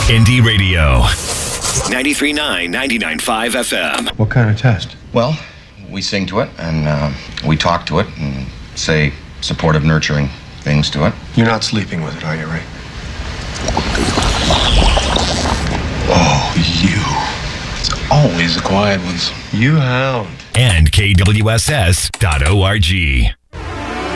Indie Radio. 93.9, 99.5 FM. What kind of test? Well, we sing to it, and we talk to it, and say supportive, nurturing things to it. You're not sleeping with it, are you, Ray? Oh, you. It's always the quiet ones. You hound. And KWSS.org.